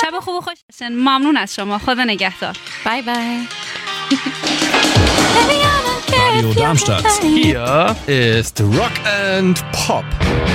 شب خوب و خوش باشین. ممنون از شما. خدا نگهدار. بای بای. Radio Darmstadt. Hier ist Rock and Pop.